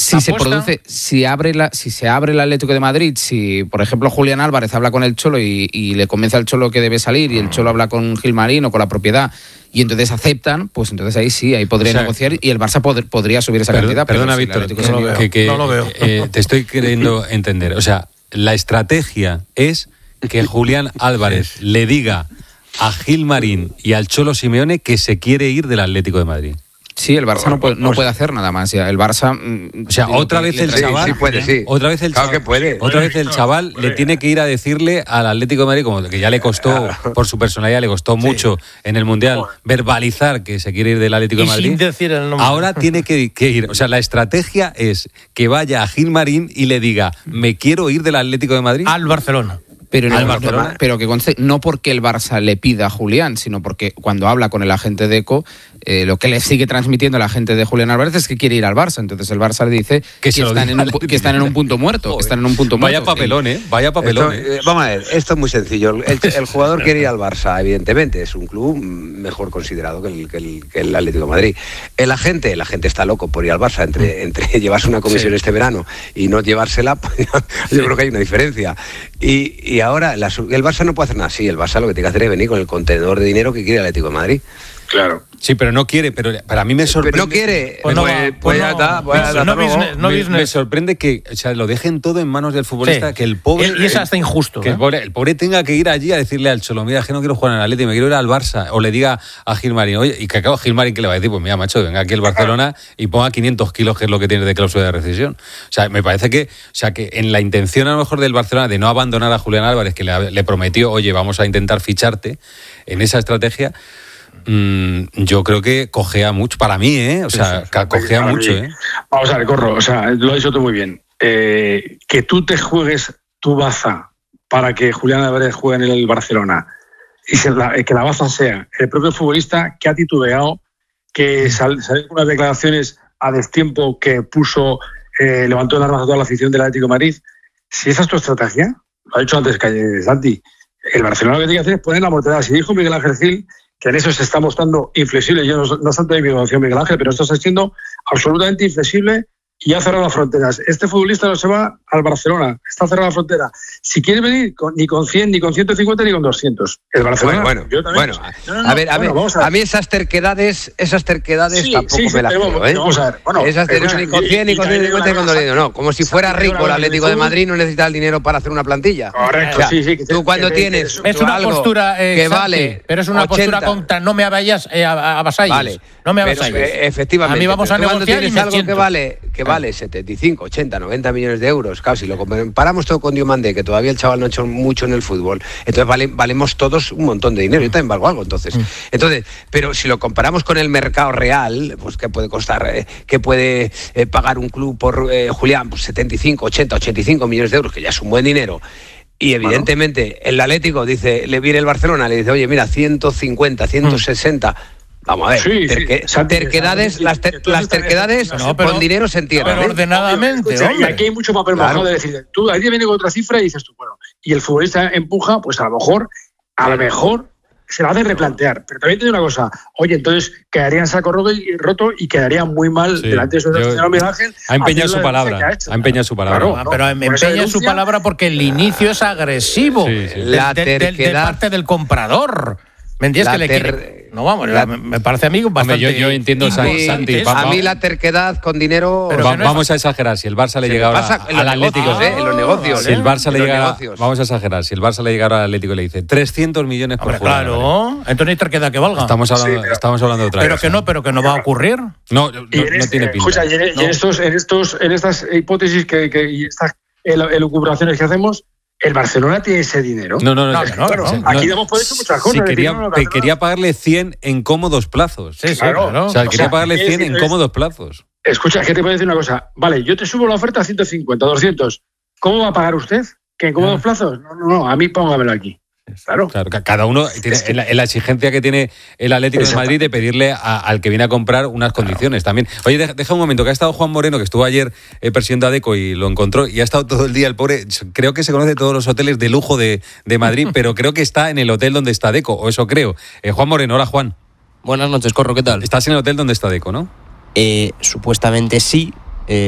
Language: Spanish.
Si se abre el Atlético de Madrid, si por ejemplo Julián Álvarez habla con el Cholo y le convence al Cholo que debe salir y el Cholo habla con Gilmarín o con la propiedad y entonces aceptan, pues entonces ahí podría negociar y el Barça podría subir esa cantidad. Perdona, Víctor, no lo veo. Te estoy queriendo entender. O sea, la estrategia es que Julián Álvarez le diga a Gilmarín y al Cholo Simeone que se quiere ir del Atlético de Madrid. Sí, el Barça no puede hacer nada más. Ya. El Barça, o sea, otra vez el chaval, otra vez el chaval le tiene que ir a decirle al Atlético de Madrid, como que ya le costó por su personalidad, le costó mucho en el Mundial verbalizar que se quiere ir del Atlético de Madrid. Sin decir el nombre. Ahora tiene que ir, o sea, la estrategia es que vaya a Gilmarín y le diga, me quiero ir del Atlético de Madrid al Barcelona. Pero que conste, no porque el Barça le pida a Julián, sino porque cuando habla con el agente de Deco, lo que le sigue transmitiendo el agente de Julián Álvarez es que quiere ir al Barça. Entonces el Barça le dice que están en un punto muerto. Que están en un punto Vaya muerto. papelón, Vaya papelón. Vamos a ver, esto es muy sencillo. El jugador quiere ir al Barça, evidentemente. Es un club mejor considerado que el Atlético de Madrid. El agente está loco por ir al Barça. Entre llevarse una comisión este verano y no llevársela, pues, yo creo que hay una diferencia. Y ahora el Barça no puede hacer nada. Sí, el Barça lo que tiene que hacer es venir con el contenedor de dinero que quiere el Atlético de Madrid. Claro. Sí, pero no quiere, pero para mí me sorprende. No quiere. Me sorprende que, o sea, lo dejen todo en manos del futbolista, que el pobre... Y eso hasta injusto. Que el pobre tenga que ir allí a decirle al Cholo, mira, que no quiero jugar en el Atlético, me quiero ir al Barça. O le diga a Gilmarín, oye, y que acaba Gilmarín, que le va a decir, pues mira, macho, venga aquí al Barcelona y ponga 500 kilos, que es lo que tiene de cláusula de rescisión. O sea, me parece que en la intención a lo mejor del Barcelona de no abandonar a Julián Álvarez, que le prometió, oye, vamos a intentar ficharte, en esa estrategia... yo creo que cojea mucho, para mí, o sea, cojea mucho, Vamos a ver, Corro, o sea, lo has dicho tú muy bien. Que tú te juegues tu baza para que Julián Álvarez juegue en el Barcelona y que la baza sea el propio futbolista que ha titubeado, que salió con unas declaraciones a destiempo que levantó el arma a toda la afición del Atlético de Madrid. Si esa es tu estrategia, lo ha dicho antes Santi, el Barcelona lo que tiene que hacer es poner la mortera. Si dijo Miguel Ángel Gil que en eso se está mostrando inflexible, yo no soy de mi negocio Miguel Ángel, pero esto está siendo absolutamente inflexible y ha cerrado las fronteras. Este futbolista no se va al Barcelona, está cerrada la frontera. Si quiere venir, ni con 100, ni con 150, ni con 200. El Barcelona, a mí esas terquedades tampoco me las creo, Vamos a ver. Esas ni con 100, ni con 150, ni con 200. No, como si fuera rico el Atlético de Madrid, no necesita el dinero para hacer una plantilla. Correcto, o sea, tú cuando tienes es una algo postura que vale, pero es una 80, postura contra no me avasalles. Vale, no me avasalles. Efectivamente. A mí vamos a negociar y me algo que vale 75, 80, 90 millones de euros. Claro, si lo comparamos todo con Diomande, que todavía el chaval no ha hecho mucho en el fútbol, entonces valemos todos un montón de dinero. Yo también valgo algo, entonces, pero si lo comparamos con el mercado real, pues ¿qué puede costar? ¿Qué puede pagar un club por Julián? Pues 75, 80, 85 millones de euros, que ya es un buen dinero. Y evidentemente el Atlético le viene el Barcelona, le dice, oye, mira, 150, 160... Vamos a ver, terquedades, las terquedades con dinero se entierran. Pero ordenadamente, y aquí hay mucho papel mojado de decir, tú ahí viene con otra cifra y dices tú, bueno, y el futbolista empuja, pues a lo mejor se la hace replantear. Pero también te digo una cosa, oye, entonces quedaría en saco roto y quedaría muy mal delante de su señor Miguel Ángel. Ha empeñado su palabra. Claro, pero empeña su palabra porque el inicio es agresivo. De parte del comprador. ¿Me entiendes? Que le quiere... No, vamos, me parece a mí bastante... Yo entiendo, Santi. A mí la terquedad con dinero... Vamos a exagerar, si el Barça le llega ahora al Atlético... en los negocios. Si el Barça le llega... Vamos a exagerar, si el Barça le llega ahora al Atlético y le dice 300 millones por jugador. Claro, entonces no hay terquedad que valga. Estamos hablando de otra cosa. Pero que no va a ocurrir. No tiene pinta. Escucha, en estas hipótesis y estas elucubraciones que hacemos, ¿el Barcelona tiene ese dinero? No. Aquí damos por hecho muchas cosas. Quería pagarle 100 en cómodos plazos. Sí, claro. O sea, quería pagarle 100 en cómodos plazos. Escucha, que te puedo decir una cosa. Vale, yo te subo la oferta a 150, 200. ¿Cómo va a pagar usted? ¿Que en cómodos plazos? No, a mí póngamelo aquí. Claro, cada uno tiene la exigencia que tiene el Atlético de Madrid de pedirle al que viene a comprar unas condiciones también. Oye, deja un momento, que ha estado Juan Moreno, que estuvo ayer persiguiendo a Deco y lo encontró, y ha estado todo el día el pobre. Creo que se conoce todos los hoteles de lujo de Madrid, pero creo que está en el hotel donde está Deco, o eso creo. Juan Moreno, hola Juan. Buenas noches, Corro, ¿qué tal? Estás en el hotel donde está Deco, ¿no? Supuestamente sí,